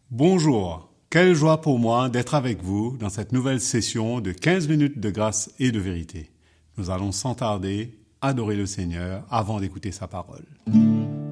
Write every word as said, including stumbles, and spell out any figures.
Bonjour, quelle joie pour moi d'être avec vous dans cette nouvelle session de quinze minutes de grâce et de vérité. Nous allons sans tarder adorer le Seigneur avant d'écouter sa parole.